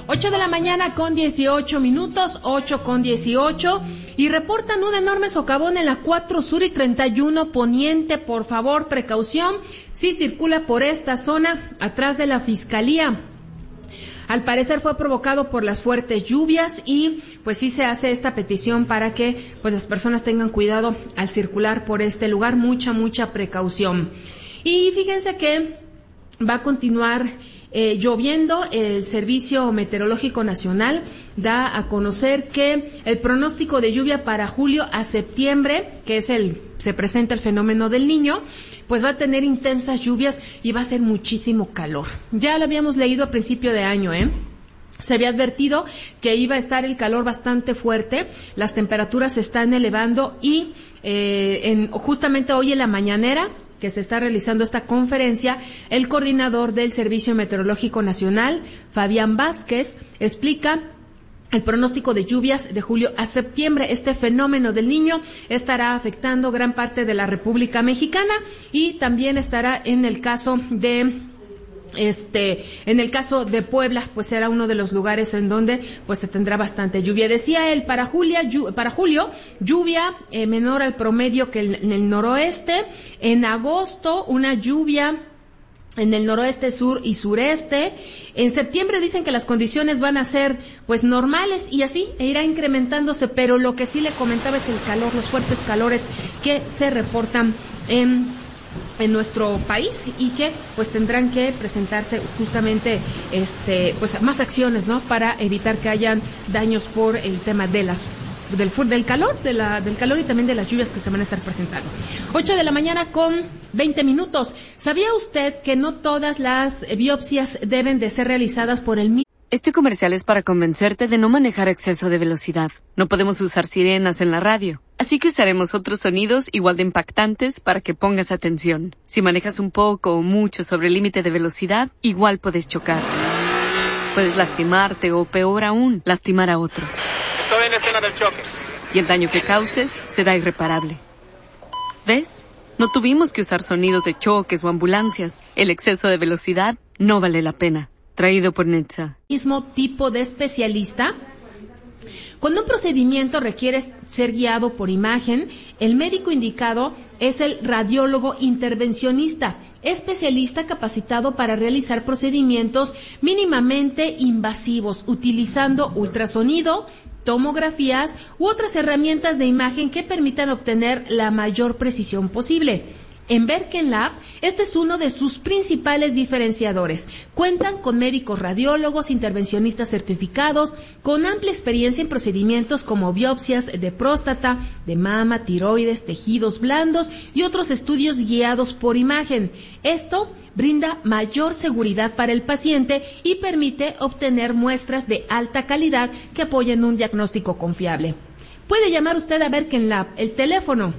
8 de la mañana con 18 minutos, 8 con 18, y reportan un enorme socavón en la 4 Sur y 31 Poniente. Por favor, precaución si circula por esta zona, atrás de la Fiscalía. Al parecer fue provocado por las fuertes lluvias y pues sí se hace esta petición para que pues las personas tengan cuidado al circular por este lugar, mucha precaución. Y fíjense que va a continuar lloviendo. El Servicio Meteorológico Nacional da a conocer que el pronóstico de lluvia para julio a septiembre, que es se presenta el fenómeno del Niño, pues va a tener intensas lluvias y va a ser muchísimo calor. Ya lo habíamos leído a principio de año, Se había advertido que iba a estar el calor bastante fuerte, las temperaturas se están elevando y justamente hoy en la mañanera que se está realizando esta conferencia, el coordinador del Servicio Meteorológico Nacional, Fabián Vázquez, explica el pronóstico de lluvias de julio a septiembre. Este fenómeno del Niño estará afectando gran parte de la República Mexicana y también estará en el caso de Puebla, pues será uno de los lugares en donde pues se tendrá bastante lluvia. Decía él, para julio, lluvia menor al promedio que en el noroeste. En agosto, una lluvia en el noroeste, sur y sureste. En septiembre dicen que las condiciones van a ser pues normales y así irá incrementándose, pero lo que sí le comentaba es el calor, los fuertes calores que se reportan en nuestro país y que pues tendrán que presentarse justamente pues más acciones, ¿no?, para evitar que hayan daños por el tema del calor y también de las lluvias que se van a estar presentando. 8 de la mañana con 20 minutos. ¿Sabía usted que no todas las biopsias deben de ser realizadas por el mismo? Este comercial es para convencerte de no manejar a exceso de velocidad. No podemos usar sirenas en la radio, así que usaremos otros sonidos igual de impactantes para que pongas atención. Si manejas un poco o mucho sobre el límite de velocidad, igual puedes chocar. Puedes lastimarte o, peor aún, lastimar a otros. Estoy en escena del choque. Y el daño que causes será irreparable. ¿Ves? No tuvimos que usar sonidos de choques o ambulancias. El exceso de velocidad no vale la pena. Traído por Netza. Mismo tipo de especialista. Cuando un procedimiento requiere ser guiado por imagen, el médico indicado es el radiólogo intervencionista, especialista capacitado para realizar procedimientos mínimamente invasivos, utilizando ultrasonido, tomografías u otras herramientas de imagen que permitan obtener la mayor precisión posible. En Berken Lab, este es uno de sus principales diferenciadores. Cuentan con médicos radiólogos, intervencionistas certificados, con amplia experiencia en procedimientos como biopsias de próstata, de mama, tiroides, tejidos blandos y otros estudios guiados por imagen. Esto brinda mayor seguridad para el paciente y permite obtener muestras de alta calidad que apoyen un diagnóstico confiable. Puede llamar usted a Berken Lab. El teléfono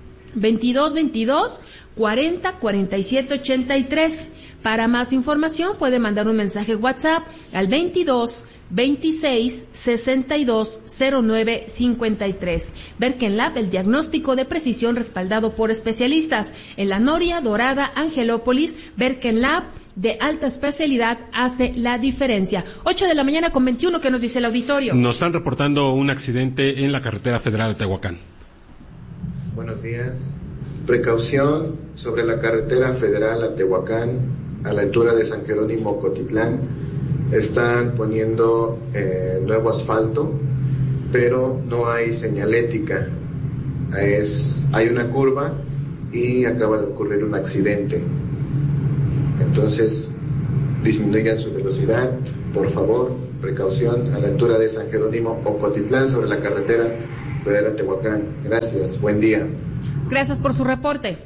2222 40 47 83. Para más información puede mandar un mensaje WhatsApp al 22 26 62 09 53. Berken Lab, el diagnóstico de precisión respaldado por especialistas. En La Noria, Dorada, Angelópolis, Berken Lab de alta especialidad hace la diferencia. 8 de la mañana con 21, ¿qué nos dice el auditorio? Nos están reportando un accidente en la carretera federal de Tehuacán. Buenos días. Precaución sobre la carretera federal a Tehuacán, a la altura de San Jerónimo, Cotitlán. Están poniendo nuevo asfalto, pero no hay señalética. Hay una curva y acaba de ocurrir un accidente. Entonces, disminuyan su velocidad, por favor. Precaución a la altura de San Jerónimo o Cotitlán sobre la carretera federal a Tehuacán. Gracias, buen día. Gracias por su reporte.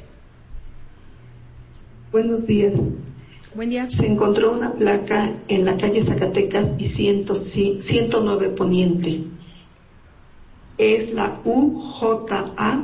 Buenos días. Buen día. Se encontró una placa en la calle Zacatecas y 109 Poniente. Es la UJA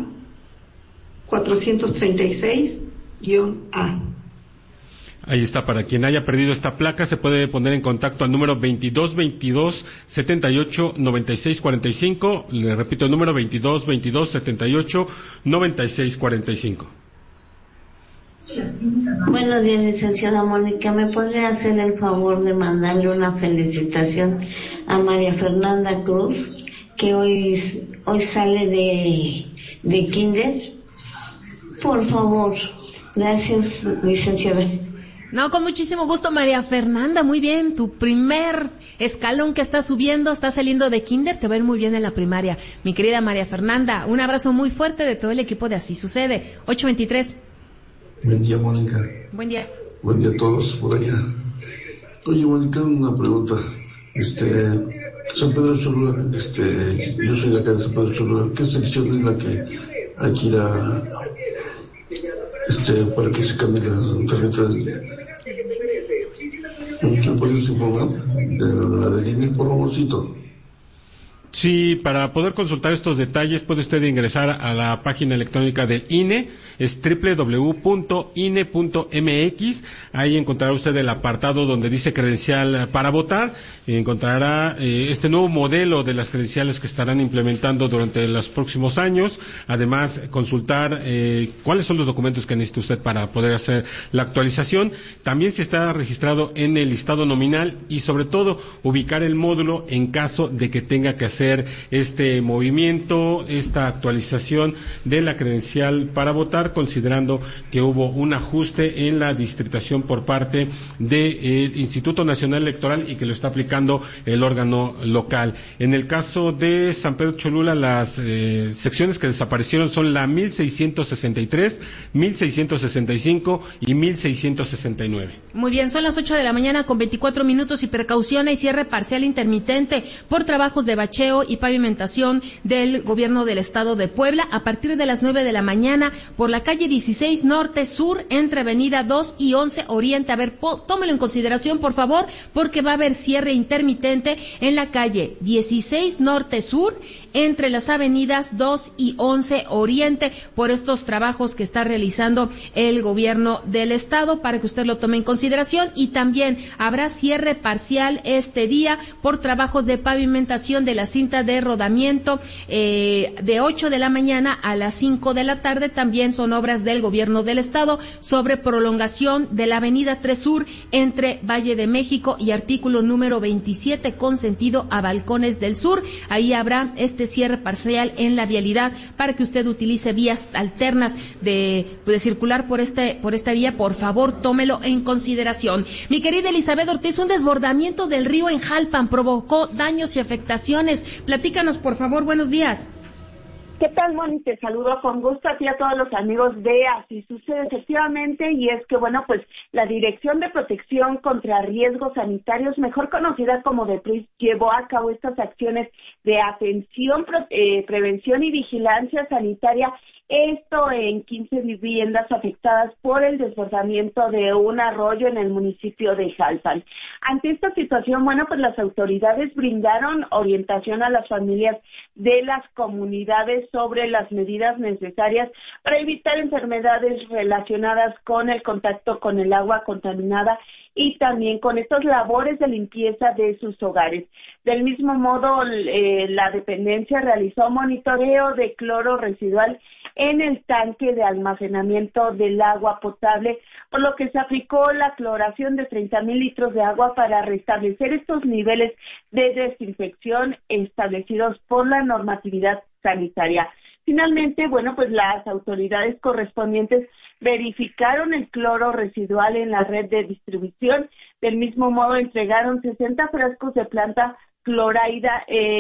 436-A. Ahí está, para quien haya perdido esta placa se puede poner en contacto al número 2222 78 96 45. Le repito el número 2222 78 96 45. Buenos días, licenciada Mónica. ¿Me podría hacer el favor de mandarle una felicitación a María Fernanda Cruz, que hoy sale de kinder? Por favor. Gracias, licenciada. No, con muchísimo gusto, María Fernanda. Muy bien, tu primer escalón que estás subiendo, estás saliendo de kinder, te va a ir muy bien en la primaria. Mi querida María Fernanda, un abrazo muy fuerte de todo el equipo de Así Sucede. 823. Buen día, Mónica. Buen día. Buen día a todos por allá. Oye, Mónica, una pregunta. San Pedro Cholula, yo soy de acá de San Pedro Cholula. ¿Qué sección es la que hay que ir para que se cambien las tarjetas? ¿Qué puedes informar de la del INE, por favorcito? Sí, para poder consultar estos detalles puede usted ingresar a la página electrónica del INE, es www.ine.mx. Ahí encontrará usted el apartado donde dice credencial para votar. Encontrará este nuevo modelo de las credenciales que estarán implementando durante los próximos años. Además, consultar cuáles son los documentos que necesita usted para poder hacer la actualización. También si está registrado en el listado nominal y sobre todo ubicar el módulo en caso de que tenga que hacer este movimiento, esta actualización de la credencial para votar, considerando que hubo un ajuste en la distritación por parte del Instituto Nacional Electoral y que lo está aplicando el órgano local. En el caso de San Pedro Cholula, las secciones que desaparecieron son la 1663, 1665 y 1669. Muy bien, son las 8 de la mañana con 24 minutos y precaución y cierre parcial intermitente por trabajos de bacheo y pavimentación del gobierno del estado de Puebla a partir de las 9 de la mañana por la calle 16 Norte Sur entre avenida 2 y 11 Oriente. A ver, tómelo en consideración, por favor, porque va a haber cierre intermitente en la calle 16 Norte Sur entre las avenidas 2 y 11 Oriente por estos trabajos que está realizando el gobierno del estado, para que usted lo tome en consideración. Y también habrá cierre parcial este día por trabajos de pavimentación de la cinta de rodamiento de 8 de la mañana a las 5 de la tarde. También son obras del gobierno del estado sobre prolongación de la avenida 3 Sur entre Valle de México y artículo número 27 con sentido a Balcones del Sur. Ahí habrá este cierre parcial en la vialidad para que usted utilice vías alternas de circular por esta vía. Por favor, tómelo en consideración. Mi querida Elizabeth Ortiz, un desbordamiento del río en Jalpan provocó daños y afectaciones. Platícanos, por favor, buenos días. ¿Qué tal, Moni? Te saludo con gusto a ti y a todos los amigos de Así Sucede, efectivamente, y es que, bueno, pues la Dirección de Protección contra Riesgos Sanitarios, mejor conocida como DEPRIS, llevó a cabo estas acciones de atención, prevención y vigilancia sanitaria, esto en 15 viviendas afectadas por el desbordamiento de un arroyo en el municipio de Jalpan. Ante esta situación, bueno, pues las autoridades brindaron orientación a las familias de las comunidades sobre las medidas necesarias para evitar enfermedades relacionadas con el contacto con el agua contaminada y también con estas labores de limpieza de sus hogares. Del mismo modo, la dependencia realizó monitoreo de cloro residual en el tanque de almacenamiento del agua potable, por lo que se aplicó la cloración de 30,000 litros de agua para restablecer estos niveles de desinfección establecidos por la normatividad sanitaria. Finalmente, bueno, pues las autoridades correspondientes verificaron el cloro residual en la red de distribución. Del mismo modo, entregaron 60 frascos de planta clorida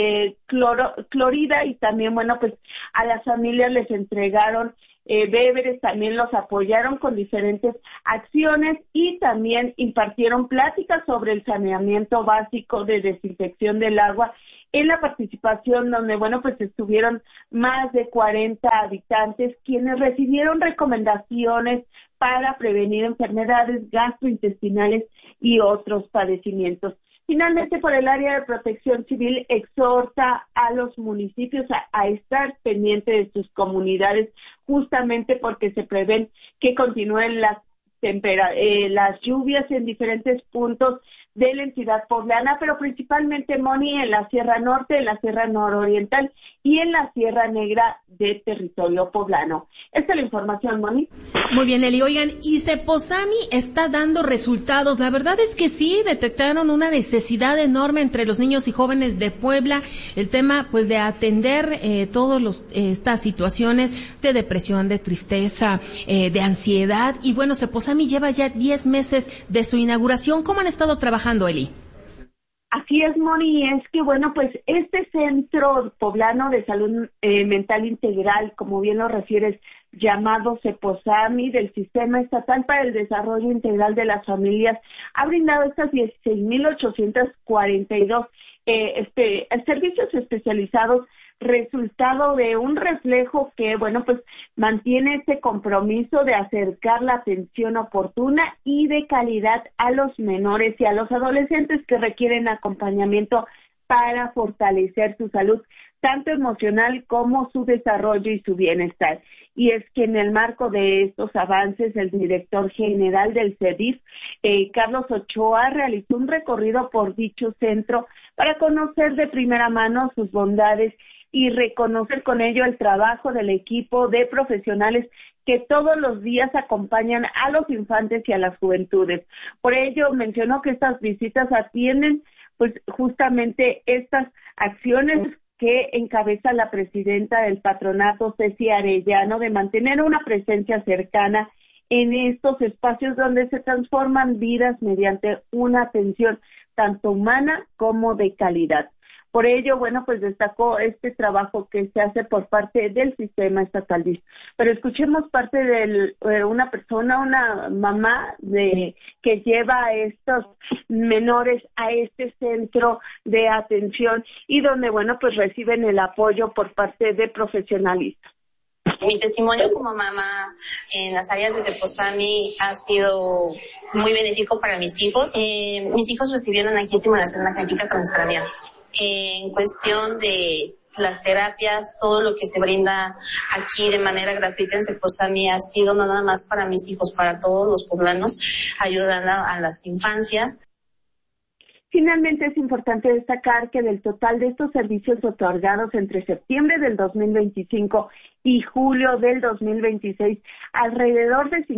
y también, bueno, pues a las familias les entregaron víveres, también los apoyaron con diferentes acciones y también impartieron pláticas sobre el saneamiento básico de desinfección del agua en la participación donde, bueno, pues estuvieron más de 40 habitantes quienes recibieron recomendaciones para prevenir enfermedades gastrointestinales y otros padecimientos. Finalmente, por el área de protección civil, exhorta a los municipios a estar pendientes de sus comunidades, justamente porque se prevén que continúen las lluvias en diferentes puntos de la entidad poblana, pero principalmente, Moni, en la Sierra Norte, en la Sierra Nororiental y en la Sierra Negra de territorio poblano. Esta es la información, Moni. Muy bien, Eli. Oigan, y Ceposami está dando resultados. La verdad es que sí, detectaron una necesidad enorme entre los niños y jóvenes de Puebla, el tema pues de atender estas situaciones de depresión, de tristeza, de ansiedad. Y bueno, Ceposami lleva ya 10 meses de su inauguración. ¿Cómo han estado trabajando, Eli? Así es, Moni, es que bueno, pues este Centro Poblano de Salud Mental Integral, como bien lo refieres, llamado Ceposami, del Sistema Estatal para el Desarrollo Integral de las Familias, ha brindado estas 16,842 servicios especializados, resultado de un reflejo que, bueno, pues mantiene este compromiso de acercar la atención oportuna y de calidad a los menores y a los adolescentes que requieren acompañamiento para fortalecer su salud, tanto emocional como su desarrollo y su bienestar. Y es que en el marco de estos avances, el director general del CEDIF, Carlos Ochoa, realizó un recorrido por dicho centro para conocer de primera mano sus bondades y reconocer con ello el trabajo del equipo de profesionales que todos los días acompañan a los infantes y a las juventudes. Por ello, mencionó que estas visitas atienden pues justamente estas acciones que encabeza la presidenta del patronato, Ceci Arellano, de mantener una presencia cercana en estos espacios donde se transforman vidas mediante una atención tanto humana como de calidad. Por ello, bueno, pues destacó este trabajo que se hace por parte del sistema estatal. Pero escuchemos parte de una persona, una mamá que lleva a estos menores a este centro de atención y donde, bueno, pues reciben el apoyo por parte de profesionalistas. Mi testimonio como mamá en las áreas de Ceposami ha sido muy benéfico para mis hijos. Mis hijos recibieron aquí estimulación magnética transcranial. En cuestión de las terapias, todo lo que se brinda aquí de manera gratuita en Ceposami ha sido no nada más para mis hijos, para todos los poblanos, ayudando a las infancias. Finalmente, es importante destacar que del total de estos servicios otorgados entre septiembre del 2025 y julio del 2026, alrededor de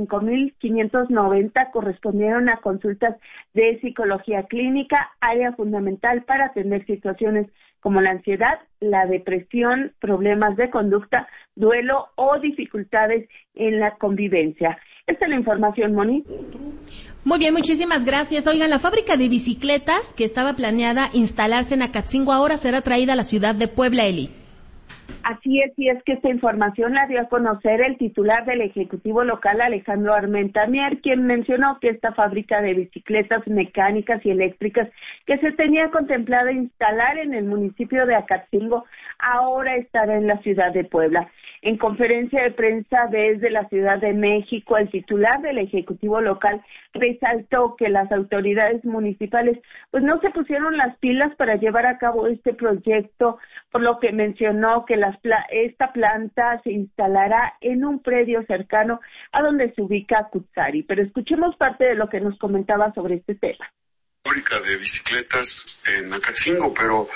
5,590 correspondieron a consultas de psicología clínica, área fundamental para atender situaciones como la ansiedad, la depresión, problemas de conducta, duelo o dificultades en la convivencia. Esta es la información, Moni. Muy bien, muchísimas gracias. Oigan, la fábrica de bicicletas que estaba planeada instalarse en Acatzingo ahora será traída a la ciudad de Puebla, Eli. Así es, y es que esta información la dio a conocer el titular del Ejecutivo Local, Alejandro Armenta Mier, quien mencionó que esta fábrica de bicicletas mecánicas y eléctricas que se tenía contemplado instalar en el municipio de Acatzingo ahora estará en la ciudad de Puebla. En conferencia de prensa desde la Ciudad de México, el titular del Ejecutivo Local resaltó que las autoridades municipales pues no se pusieron las pilas para llevar a cabo este proyecto, por lo que mencionó que esta planta se instalará en un predio cercano a donde se ubica Cutzari. Pero escuchemos parte de lo que nos comentaba sobre este tema. Fábrica de bicicletas en Acatzingo, pero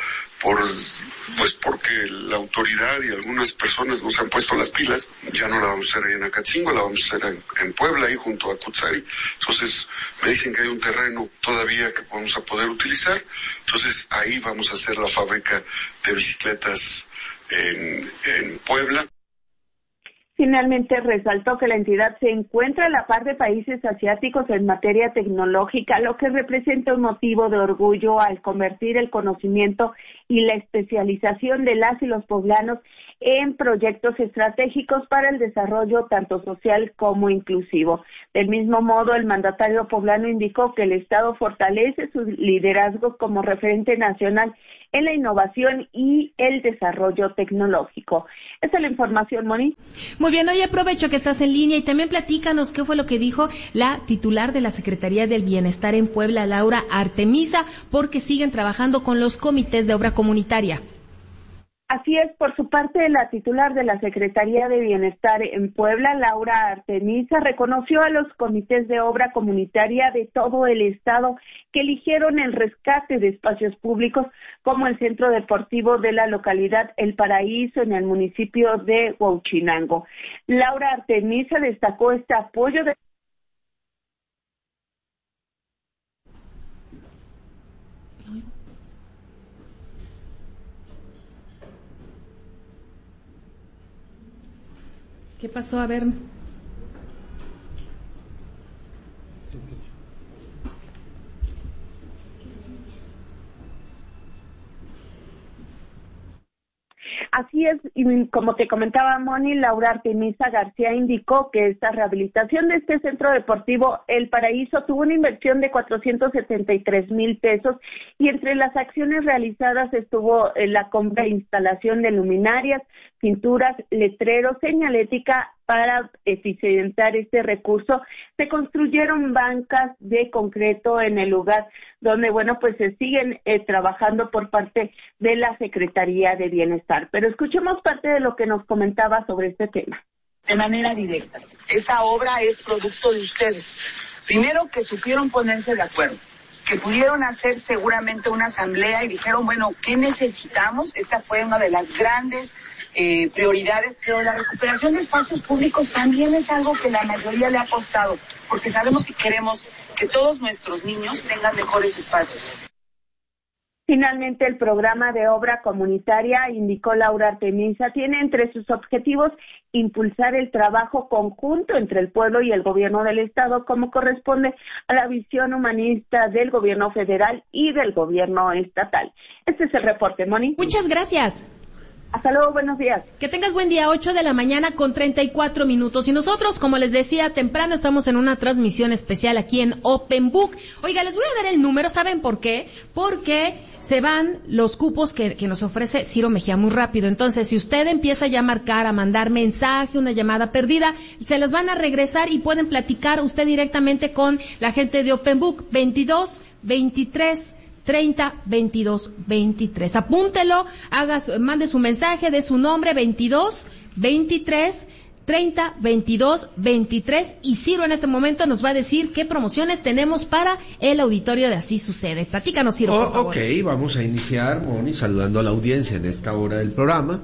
porque la autoridad y algunas personas no se han puesto las pilas, ya no la vamos a hacer en Acatzingo, la vamos a hacer en Puebla, ahí junto a Cutzari. Entonces me dicen que hay un terreno todavía que vamos a poder utilizar, entonces ahí vamos a hacer la fábrica de bicicletas en Puebla. Finalmente resaltó que la entidad se encuentra a la par de países asiáticos en materia tecnológica, lo que representa un motivo de orgullo al convertir el conocimiento y la especialización de las y los poblanos en proyectos estratégicos para el desarrollo tanto social como inclusivo. Del mismo modo, el mandatario poblano indicó que el Estado fortalece su liderazgo como referente nacional en la innovación y el desarrollo tecnológico. Esa es la información, Moni. Muy bien, hoy aprovecho que estás en línea y también platícanos qué fue lo que dijo la titular de la Secretaría del Bienestar en Puebla, Laura Artemisa, porque siguen trabajando con los comités de obra comunitaria. Así es, por su parte, la titular de la Secretaría de Bienestar en Puebla, Laura Artemisa, reconoció a los comités de obra comunitaria de todo el estado que eligieron el rescate de espacios públicos como el Centro Deportivo de la localidad El Paraíso en el municipio de Huauchinango. Laura Artemisa destacó este apoyo de ¿Qué pasó? A ver. Así es, y como te comentaba Moni, Laura Artemisa García indicó que esta rehabilitación de este centro deportivo El Paraíso tuvo una inversión de 473,000 pesos y entre las acciones realizadas estuvo la compra e instalación de luminarias, pinturas, letreros, señalética. Para eficientar este recurso, se construyeron bancas de concreto en el lugar donde, bueno, pues se siguen trabajando por parte de la Secretaría de Bienestar. Pero escuchemos parte de lo que nos comentaba sobre este tema. De manera directa, esta obra es producto de ustedes. Primero, que supieron ponerse de acuerdo, que pudieron hacer seguramente una asamblea y dijeron, bueno, ¿qué necesitamos? Esta fue una de las grandes prioridades, pero la recuperación de espacios públicos también es algo que la mayoría le ha apostado, porque sabemos que queremos que todos nuestros niños tengan mejores espacios. Finalmente, el programa de obra comunitaria, indicó Laura Artemisa, tiene entre sus objetivos impulsar el trabajo conjunto entre el pueblo y el gobierno del estado, como corresponde a la visión humanista del gobierno federal y del gobierno estatal. Este es el reporte, Moni. Muchas gracias. Hasta luego, buenos días. Que tengas buen día, 8 de la mañana con 34 minutos. Y nosotros, como les decía temprano, estamos en una transmisión especial aquí en Open Book. Oiga, les voy a dar el número, ¿saben por qué? Porque se van los cupos que nos ofrece Ciro Mejía muy rápido. Entonces, si usted empieza ya a marcar, a mandar mensaje, una llamada perdida, se las van a regresar y pueden platicar usted directamente con la gente de Open Book. 22 23 30 22 23. Apúntelo, mande su mensaje de su nombre, 22 23 30 22 23, y Ciro en este momento nos va a decir qué promociones tenemos para el auditorio de Así Sucede. Platícanos, Ciro, por favor. Ok, vamos a iniciar, Moni, saludando a la audiencia en esta hora del programa.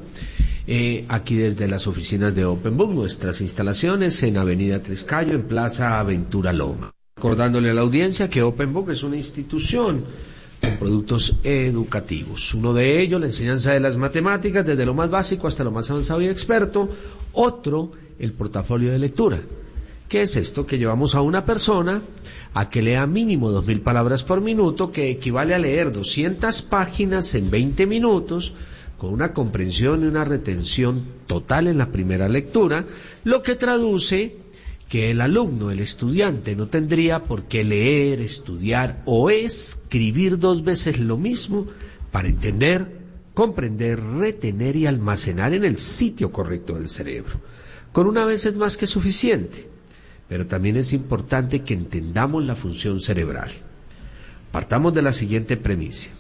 Aquí desde las oficinas de Open Book, nuestras instalaciones en Avenida Triscayo, en Plaza Aventura Loma. Recordándole a la audiencia que Open Book es una institución con productos educativos. Uno de ellos, la enseñanza de las matemáticas, desde lo más básico hasta lo más avanzado y experto. Otro, el portafolio de lectura. ¿Qué es esto? Que llevamos a una persona a que lea mínimo 2,000 palabras por minuto, que equivale a leer 200 páginas en 20 minutos, con una comprensión y una retención total en la primera lectura, lo que traduce que el alumno, el estudiante, no tendría por qué leer, estudiar o escribir 2 veces lo mismo para entender, comprender, retener y almacenar en el sitio correcto del cerebro. Con una vez es más que suficiente, pero también es importante que entendamos la función cerebral. Partamos de la siguiente premisa.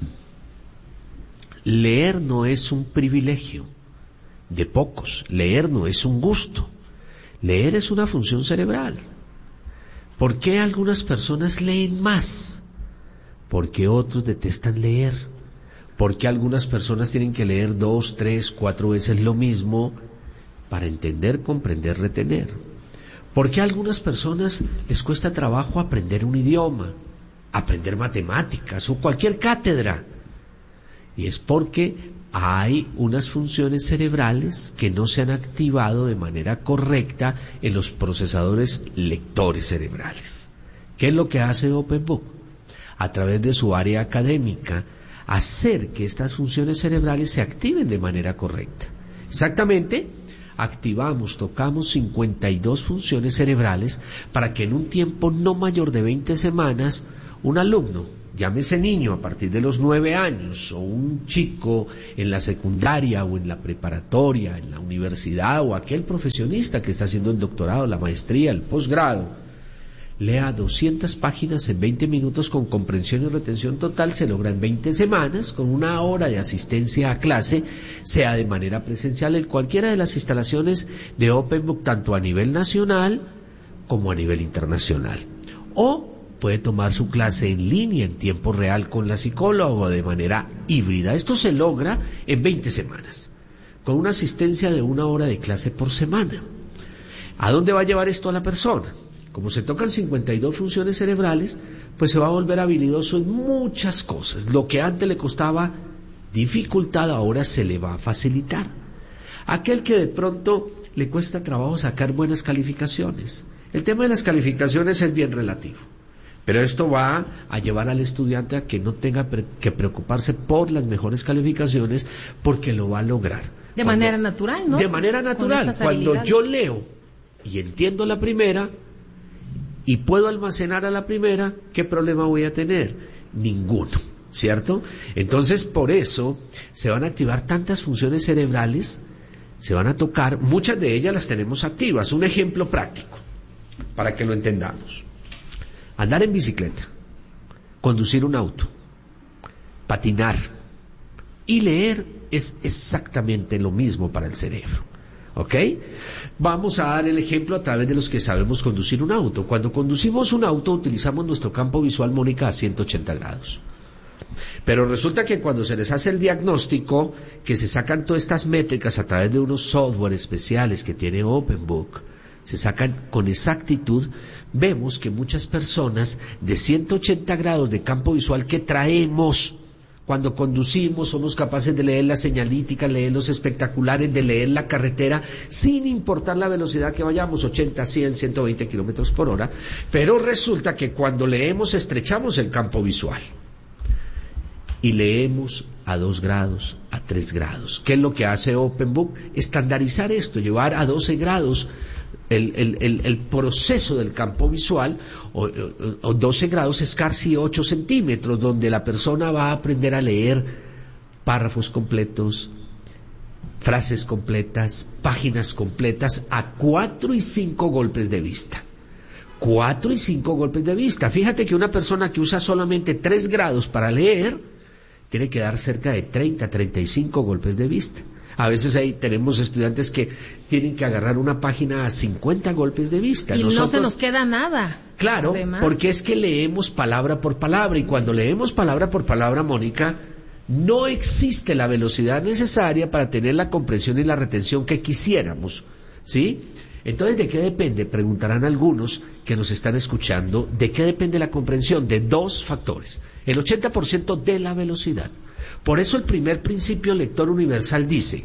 Leer no es un privilegio de pocos, leer no es un gusto. Leer es una función cerebral. ¿Por qué algunas personas leen más? ¿Por qué otros detestan leer? ¿Por qué algunas personas tienen que leer 2, 3, 4 veces lo mismo para entender, comprender, retener? ¿Por qué a algunas personas les cuesta trabajo aprender un idioma, aprender matemáticas o cualquier cátedra? Y es porque hay unas funciones cerebrales que no se han activado de manera correcta en los procesadores lectores cerebrales. ¿Qué es lo que hace Open Book? A través de su área académica, hacer que estas funciones cerebrales se activen de manera correcta. Exactamente, tocamos 52 funciones cerebrales para que en un tiempo no mayor de 20 semanas, un alumno, llámese niño a partir de los 9 años, o un chico en la secundaria o en la preparatoria, en la universidad, o aquel profesionista que está haciendo el doctorado, la maestría, el posgrado, lea 200 páginas en 20 minutos con comprensión y retención total, se logra en 20 semanas con 1 hora de asistencia a clase, sea de manera presencial en cualquiera de las instalaciones de Open Book, tanto a nivel nacional como a nivel internacional. O puede tomar su clase en línea en tiempo real con la psicóloga o de manera híbrida. Esto se logra en 20 semanas, con una asistencia de 1 hora de clase por semana. ¿A dónde va a llevar esto a la persona? Como se tocan 52 funciones cerebrales, pues se va a volver habilidoso en muchas cosas. Lo que antes le costaba dificultad, ahora se le va a facilitar. Aquel que de pronto le cuesta trabajo sacar buenas calificaciones. El tema de las calificaciones es bien relativo, pero esto va a llevar al estudiante a que no tenga que preocuparse por las mejores calificaciones, porque lo va a lograr. De manera natural, ¿no? De manera natural. Cuando yo leo y entiendo la primera y puedo almacenar a la primera, ¿qué problema voy a tener? Ninguno, ¿cierto? Entonces, por eso se van a activar tantas funciones cerebrales, se van a tocar, muchas de ellas las tenemos activas. Un ejemplo práctico, para que lo entendamos: andar en bicicleta, conducir un auto, patinar y leer es exactamente lo mismo para el cerebro. ¿Ok? Vamos a dar el ejemplo a través de los que sabemos conducir un auto. Cuando conducimos un auto utilizamos nuestro campo visual, Mónica, a 180 grados. Pero resulta que cuando se les hace el diagnóstico, que se sacan todas estas métricas a través de unos software especiales que tiene Open Book, se sacan con exactitud, vemos que muchas personas de 180 grados de campo visual que traemos cuando conducimos, somos capaces de leer la señalítica, leer los espectaculares, de leer la carretera, sin importar la velocidad que vayamos, 80, 100, 120 kilómetros por hora, pero resulta que cuando leemos estrechamos el campo visual y leemos a 2 grados, a 3 grados. ¿Qué es lo que hace Open Book? Estandarizar esto, llevar a 12 grados el proceso del campo visual, o 12 grados es casi 8 centímetros, donde la persona va a aprender a leer párrafos completos, frases completas, páginas completas, a 4 y 5 golpes de vista. 4 y 5 golpes de vista. Fíjate que una persona que usa solamente 3 grados para leer, tiene que dar cerca de 30, 35 golpes de vista. A veces ahí tenemos estudiantes que tienen que agarrar una página a 50 golpes de vista. Y no se nos queda nada. Claro, además, porque es que leemos palabra por palabra, y cuando leemos palabra por palabra, Mónica, no existe la velocidad necesaria para tener la comprensión y la retención que quisiéramos, ¿sí? Entonces, ¿de qué depende? Preguntarán algunos que nos están escuchando, ¿de qué depende la comprensión? De 2 factores. El 80% de la velocidad. Por eso el primer principio lector universal dice: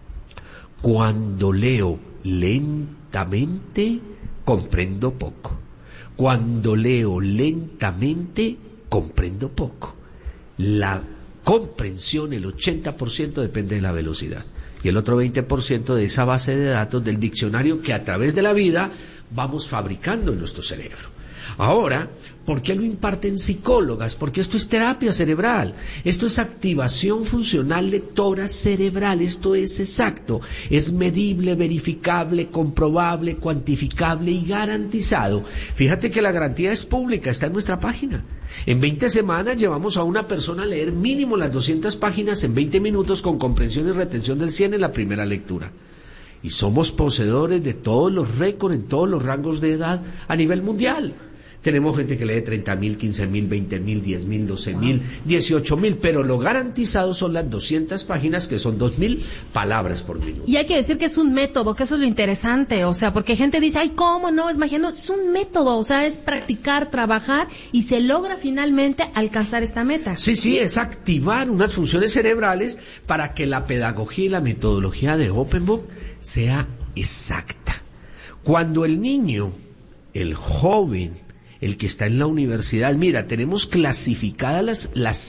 cuando leo lentamente, comprendo poco. Cuando leo lentamente, comprendo poco. La comprensión, el 80%, depende de la velocidad. Y el otro 20% de esa base de datos del diccionario que a través de la vida vamos fabricando en nuestro cerebro. Ahora, ¿por qué lo imparten psicólogas? Porque esto es terapia cerebral, esto es activación funcional lectora cerebral, esto es exacto, es medible, verificable, comprobable, cuantificable y garantizado. Fíjate que la garantía es pública, está en nuestra página. En 20 semanas llevamos a una persona a leer mínimo las 200 páginas en 20 minutos con comprensión y retención del 100 en la primera lectura. Y somos poseedores de todos los récords en todos los rangos de edad a nivel mundial. Tenemos gente que lee 30.000, 15.000, 20.000, 10.000, 12.000, 18.000, pero lo garantizado son las 200 páginas, que son 2.000 palabras por minuto. Y hay que decir que es un método, que eso es lo interesante, o sea, porque gente dice, ay, ¿cómo no? Es magia. No, es un método, o sea, es practicar, trabajar, y se logra finalmente alcanzar esta meta. Sí, es activar unas funciones cerebrales para que la pedagogía y la metodología de Open Book sea exacta. Cuando el niño, el joven, el que está en la universidad, mira, tenemos clasificadas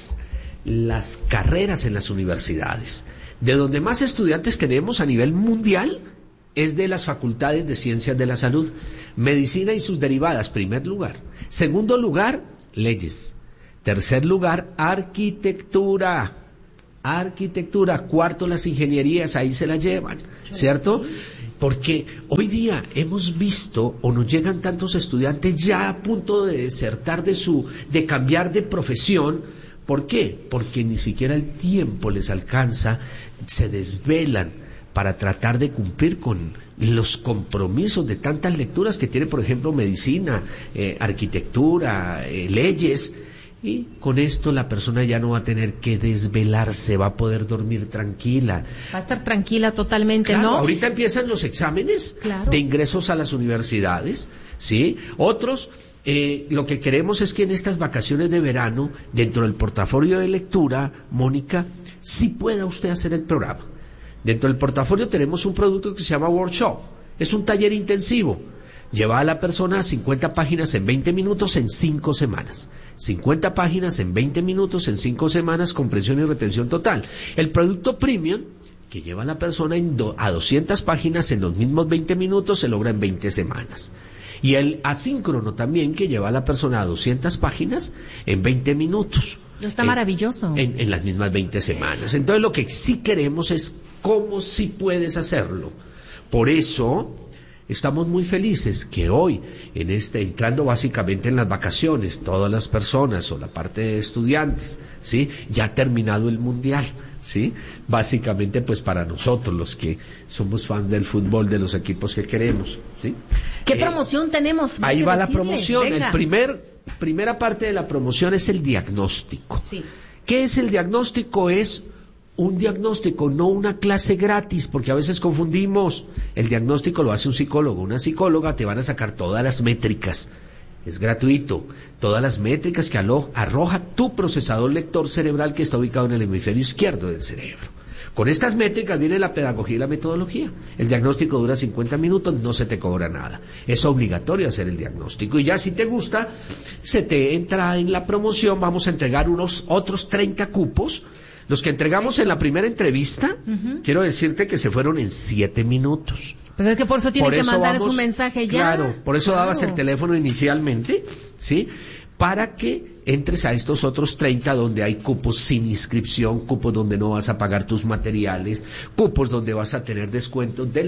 las carreras en las universidades. De donde más estudiantes tenemos a nivel mundial es de las facultades de ciencias de la salud, medicina y sus derivadas, primer lugar. Segundo lugar, leyes. Tercer lugar, arquitectura. Cuarto, las ingenierías, ahí se la llevan, ¿cierto? Porque hoy día hemos visto, o nos llegan tantos estudiantes ya a punto de desertar de cambiar de profesión. ¿Por qué? Porque ni siquiera el tiempo les alcanza, se desvelan para tratar de cumplir con los compromisos de tantas lecturas que tiene, por ejemplo, medicina, arquitectura, leyes. Y con esto la persona ya no va a tener que desvelarse, va a poder dormir tranquila. Va a estar tranquila totalmente, claro, ¿no? Ahorita empiezan los exámenes de ingresos a las universidades, ¿sí? Otros, lo que queremos es que en estas vacaciones de verano, dentro del portafolio de lectura, Mónica, sí pueda usted hacer el programa. Dentro del portafolio tenemos un producto que se llama Workshop. Es un taller intensivo. Lleva a la persona a 50 páginas en 20 minutos en 5 semanas. 50 páginas en 20 minutos en 5 semanas, comprensión y retención total. El producto premium, que lleva a la persona a 200 páginas en los mismos 20 minutos, se logra en 20 semanas. Y el asíncrono también, que lleva a la persona a 200 páginas en 20 minutos. Está maravilloso. En las mismas 20 semanas. Entonces lo que sí queremos es cómo sí puedes hacerlo. Por eso estamos muy felices que hoy, entrando básicamente en las vacaciones, todas las personas o la parte de estudiantes, ¿sí? Ya ha terminado el mundial, ¿sí? Básicamente pues para nosotros, los que somos fans del fútbol, de los equipos que queremos, ¿sí? ¿Qué promoción tenemos? Ahí va la promoción. Primera parte de la promoción es el diagnóstico. Sí. ¿Qué es el diagnóstico? Es un diagnóstico, no una clase gratis, porque a veces confundimos. El diagnóstico lo hace un psicólogo, una psicóloga, te van a sacar todas las métricas, es gratuito, todas las métricas que arroja tu procesador lector cerebral que está ubicado en el hemisferio izquierdo del cerebro. Con estas métricas viene la pedagogía y la metodología. El diagnóstico dura 50 minutos, no se te cobra nada. Es obligatorio hacer el diagnóstico. Y ya si te gusta, se te entra en la promoción, vamos a entregar otros 30 cupos. Los que entregamos en la primera entrevista, quiero decirte que se fueron en 7 minutos. Pues es que por eso tienen que mandar su mensaje ya. Claro, por eso dabas el teléfono inicialmente, ¿sí? Para que entres a estos otros 30 donde hay cupos sin inscripción, cupos donde no vas a pagar tus materiales, cupos donde vas a tener descuento del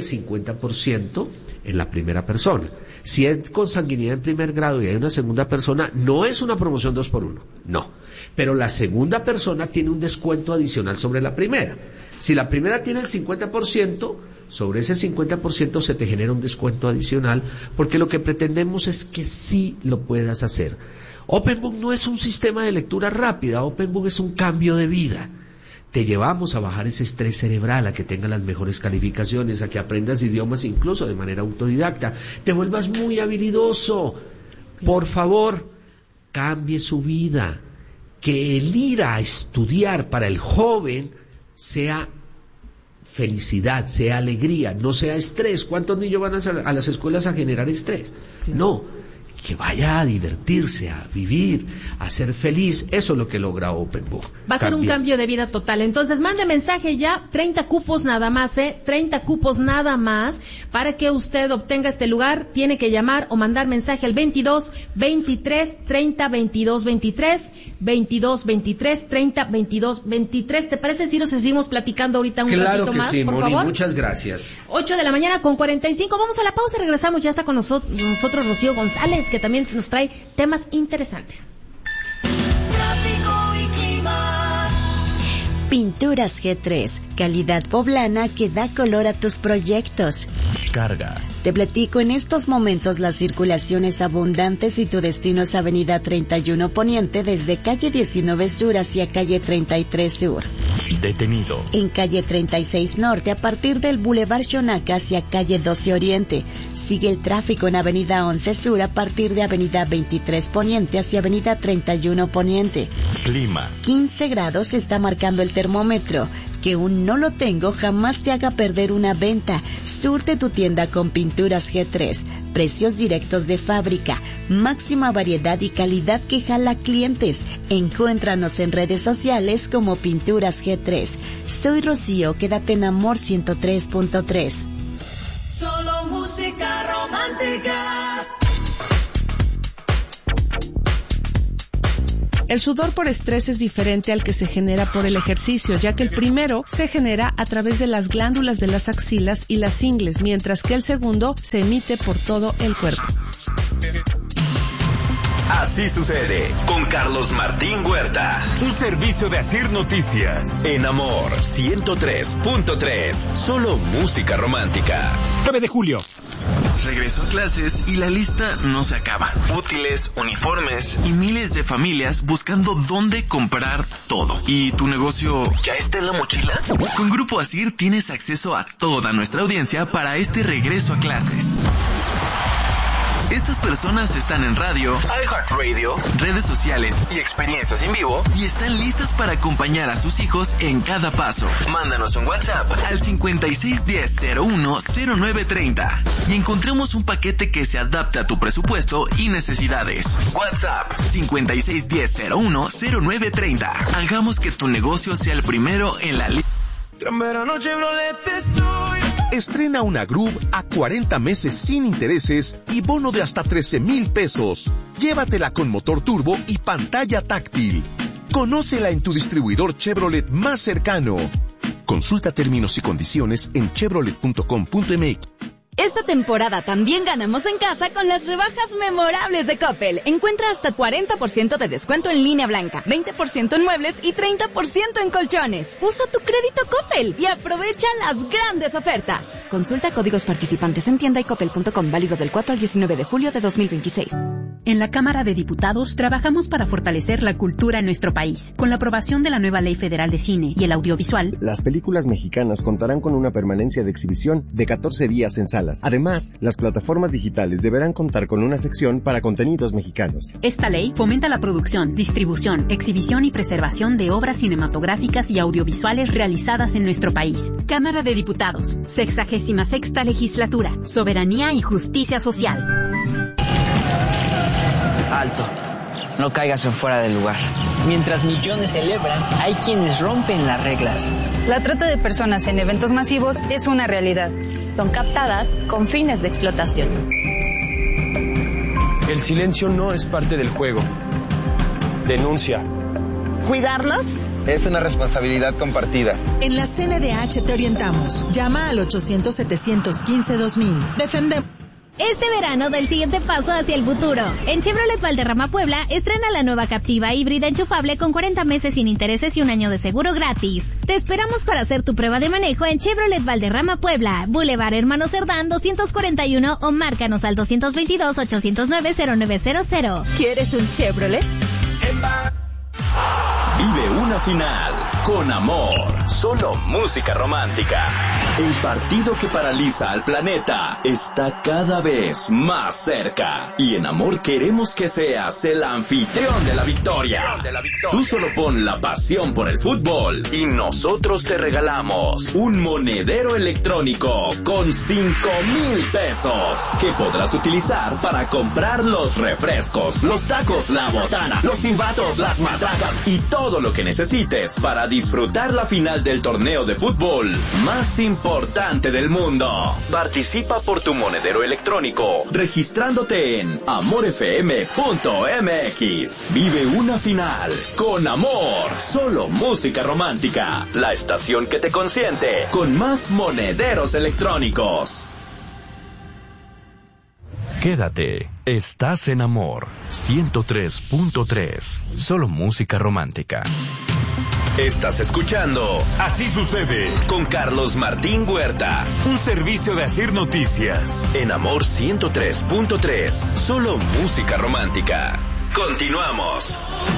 50% en la primera persona. Si es consanguinidad en primer grado y hay una segunda persona, no es una promoción 2x1, no. Pero la segunda persona tiene un descuento adicional sobre la primera. Si la primera tiene el 50%, sobre ese 50% se te genera un descuento adicional, porque lo que pretendemos es que sí lo puedas hacer. OpenBook no es un sistema de lectura rápida, OpenBook es un cambio de vida. Te llevamos a bajar ese estrés cerebral, a que tengas las mejores calificaciones, a que aprendas idiomas incluso de manera autodidacta, te vuelvas muy habilidoso. Por favor, cambie su vida. Que el ir a estudiar para el joven sea felicidad, sea alegría, no sea estrés. ¿Cuántos niños van a las escuelas a generar estrés? No. Que vaya a divertirse, a vivir, a ser feliz. Eso es lo que logra OpenBook. Va a ser un cambio de vida total. Entonces, mande mensaje ya, 30 cupos nada más, 30 cupos nada más, para que usted obtenga este lugar. Tiene que llamar o mandar mensaje al 22 23 30 22 23, 22 23 30 22 23. ¿Te parece si nos seguimos platicando ahorita un ratito más, sí, por Moni, favor? muchas gracias. 8 de la mañana con 45. Vamos a la pausa y regresamos. Ya está con nosotros Rocío González, que también nos trae temas interesantes. Tráfico y clima. Pinturas G3, calidad poblana que da color a tus proyectos. Carga. Te platico, en estos momentos la circulación es abundante si tu destino es Avenida 31 Poniente desde calle 19 Sur hacia calle 33 Sur. Detenido. En calle 36 Norte a partir del Boulevard Xonaca hacia calle 12 Oriente. Sigue el tráfico en Avenida 11 Sur a partir de Avenida 23 Poniente hacia Avenida 31 Poniente. Clima. 15 grados está marcando el termómetro. Que un no lo tengo jamás te haga perder una venta. Surte tu tienda con Pinturas G3. Precios directos de fábrica. Máxima variedad y calidad que jala clientes. Encuéntranos en redes sociales como Pinturas G3. Soy Rocío, quédate en Amor 103.3. Solo música romántica. El sudor por estrés es diferente al que se genera por el ejercicio, ya que el primero se genera a través de las glándulas de las axilas y las ingles, mientras que el segundo se emite por todo el cuerpo. Así sucede con Carlos Martín Huerta. Un servicio de Asir Noticias. En Amor 103.3. Solo música romántica. 9 de julio. Regreso a clases y la lista no se acaba. Útiles, uniformes y miles de familias buscando dónde comprar todo. ¿Y tu negocio ya está en la mochila? Con Grupo Asir tienes acceso a toda nuestra audiencia para este regreso a clases. Estas personas están en radio, iHeartRadio, redes sociales y experiencias en vivo y están listas para acompañar a sus hijos en cada paso. Mándanos un WhatsApp al 5610-010930 y encontremos un paquete que se adapte a tu presupuesto y necesidades. WhatsApp 5610-010930. Hagamos que tu negocio sea el primero en la lista. Gran verano Chevrolet estoy. Estrena una Groove a 40 meses sin intereses y bono de hasta 13,000 pesos. Llévatela con motor turbo y pantalla táctil. Conócela en tu distribuidor Chevrolet más cercano. Consulta términos y condiciones en chevrolet.com.mx. Esta temporada también ganamos en casa con las rebajas memorables de Coppel. Encuentra hasta 40% de descuento en línea blanca, 20% en muebles y 30% en colchones. Usa tu crédito Coppel y aprovecha las grandes ofertas. Consulta códigos participantes en tienda y coppel.com, válido del 4 al 19 de julio de 2026. En la Cámara de Diputados trabajamos para fortalecer la cultura en nuestro país. Con la aprobación de la nueva Ley Federal de Cine y el Audiovisual, las películas mexicanas contarán con una permanencia de exhibición de 14 días en salas. Además, las plataformas digitales deberán contar con una sección para contenidos mexicanos. Esta ley fomenta la producción, distribución, exhibición y preservación de obras cinematográficas y audiovisuales realizadas en nuestro país. Cámara de Diputados, 66ª Legislatura, Soberanía y Justicia Social. Alto, no caigas en fuera del lugar. Mientras millones celebran, hay quienes rompen las reglas. La trata de personas en eventos masivos es una realidad. Son captadas con fines de explotación. El silencio no es parte del juego. Denuncia. ¿Cuidarlos? Es una responsabilidad compartida. En la CNDH te orientamos. Llama al 800-715-2000. Defendemos. Este verano da el siguiente paso hacia el futuro. En Chevrolet Valderrama Puebla, estrena la nueva Captiva híbrida enchufable con 40 meses sin intereses y un año de seguro gratis. Te esperamos para hacer tu prueba de manejo en Chevrolet Valderrama Puebla, Boulevard Hermano Cerdán 241 o márcanos al 222-809-0900. ¿Quieres un Chevrolet? Vive una final con Amor. Solo música romántica. El partido que paraliza al planeta está cada vez más cerca. Y en Amor queremos que seas el anfitrión de la victoria. Tú solo pon la pasión por el fútbol y nosotros te regalamos un monedero electrónico con 5,000 pesos que podrás utilizar para comprar los refrescos, los tacos, la botana, los silbatos, las matracas y todo lo que necesites para disfrutar la final del torneo de fútbol más importante del mundo. Participa por tu monedero electrónico registrándote en amorfm.mx. Vive una final con Amor. Solo música romántica. La estación que te consiente con más monederos electrónicos. Quédate, estás en Amor 103.3. Solo música romántica. Estás escuchando Así Sucede con Carlos Martín Huerta. Un servicio de Asir Noticias. En Amor 103.3. Solo música romántica. Continuamos.